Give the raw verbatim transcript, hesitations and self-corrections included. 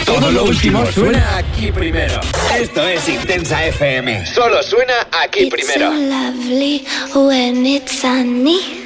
Todo lo último suena aquí primero. Esto es Intensa F M. Solo suena aquí primero. It's so lovely when it's sunny.